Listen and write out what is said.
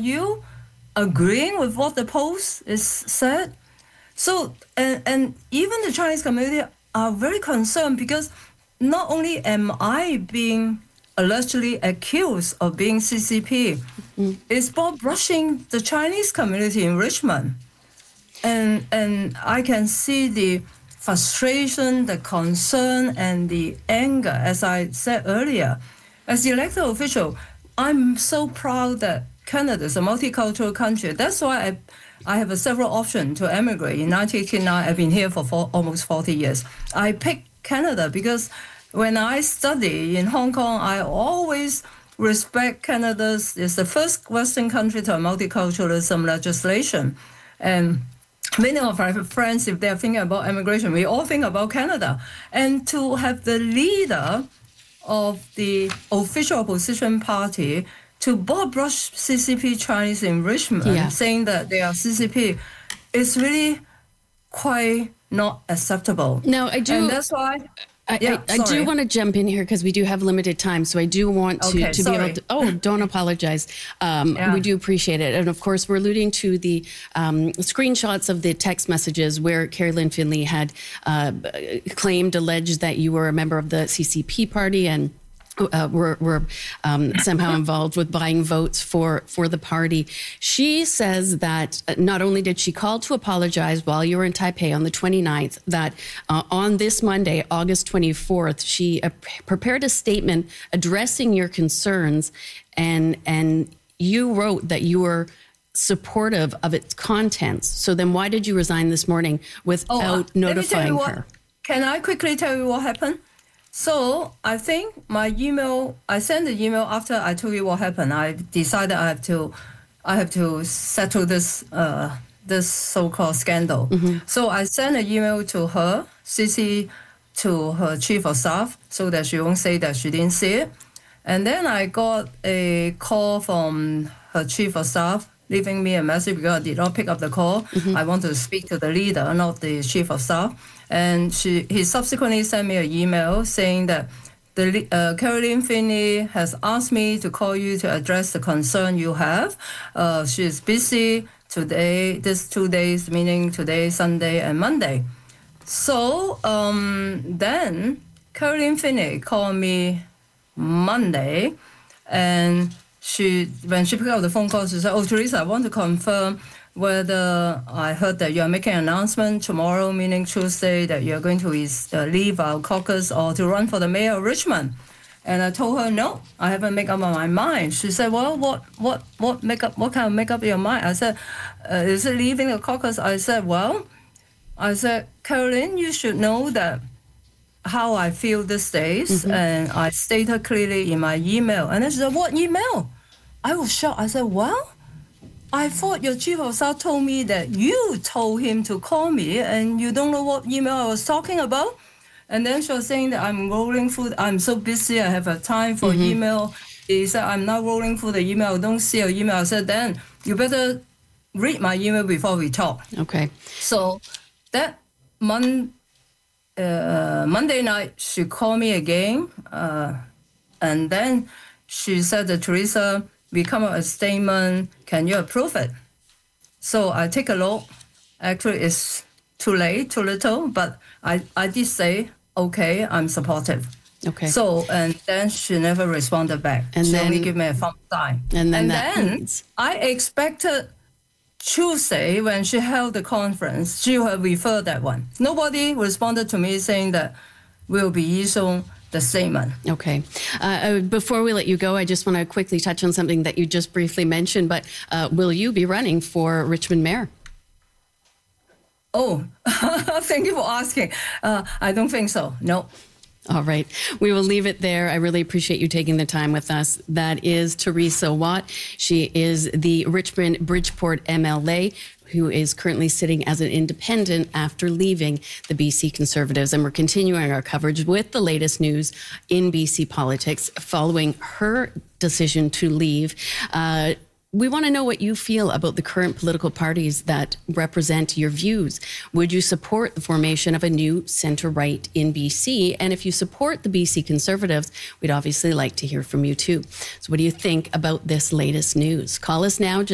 you agreeing with what the post is said? So, and even the Chinese community are very concerned because not only am I being allegedly accused of being CCP, it's about brushing the Chinese community in Richmond. And I can see the frustration, the concern, and the anger, as I said earlier. As the elected official, I'm so proud that Canada is a multicultural country. That's why I have several options to emigrate. In 1989, I've been here for almost 40 years. I picked Canada because when I study in Hong Kong, I always respect Canada's, it's the first Western country to have multiculturalism legislation. And many of our friends, if they're thinking about immigration, we all think about Canada. And to have the leader of the official opposition party to brush CCP Chinese in Richmond, saying that they are CCP, is really quite not acceptable. No, I do. And that's why... I do want to jump in here because we do have limited time. So I do want to be able to... Oh, don't apologize. We do appreciate it. And of course, we're alluding to the screenshots of the text messages where Carrie Lynn Finley had alleged that you were a member of the CCP party and were somehow involved with buying votes for the party. She says that not only did she call to apologize while you were in Taipei on the 29th, that on this Monday, August 24th, she prepared a statement addressing your concerns, and you wrote that you were supportive of its contents. So then why did you resign this morning without notifying her? Can I quickly tell you what happened? So I think I sent the email after I told you what happened. I decided I have to settle this so-called scandal. Mm-hmm. So I sent an email to her, CC to her chief of staff, so that she won't say that she didn't see it. And then I got a call from her chief of staff, leaving me a message because I did not pick up the call. Mm-hmm. I want to speak to the leader, not the chief of staff. And he subsequently sent me an email saying that Carrie Lynn Finley has asked me to call you to address the concern you have. She is busy today, these 2 days, meaning today, Sunday, and Monday. So then Carrie Lynn Finley called me Monday, and when she picked up the phone call, she said, "Oh, Teresa, I want to confirm whether I heard that you're making an announcement tomorrow, meaning Tuesday, that you're going to leave our caucus or to run for the mayor of Richmond." And I told her, no, I haven't made up my mind. She said, well, what kind of make up your mind? I said, is it leaving the caucus? I said, Carrie Lynn, you should know that how I feel these days. Mm-hmm. And I stated clearly in my email. And then she said, what email? I was shocked. I said, well, I thought your chief of staff told me that you told him to call me and you don't know what email I was talking about. And then she was saying that I'm rolling through, I'm so busy, I have a time for email. He said, I'm not rolling through the email, I don't see your email. I said, then you better read my email before we talk. Okay. So that Monday night, she called me again. And then she said that, Teresa, we come up with a statement, can you approve it? So I take a look. Actually, it's too late, too little, but I did say, okay, I'm supportive. Okay. So, and then she never responded back. And she only gave me a thumb sign. And then I expected Tuesday, when she held the conference, she would refer that one. Nobody responded to me saying that we'll be issuing the statement. Okay. Before we let you go, I just want to quickly touch on something that you just briefly mentioned, but will you be running for Richmond Mayor? Oh, thank you for asking. I don't think so. No. All right. We will leave it there. I really appreciate you taking the time with us. That is Teresa Watt. She is the Richmond Bridgeport MLA who is currently sitting as an independent after leaving the BC Conservatives. And we're continuing our coverage with the latest news in BC politics following her decision to leave. We want to know what you feel about the current political parties that represent your views. Would you support the formation of a new centre-right in BC? And if you support the BC Conservatives, we'd obviously like to hear from you too. So what do you think about this latest news? Call us now.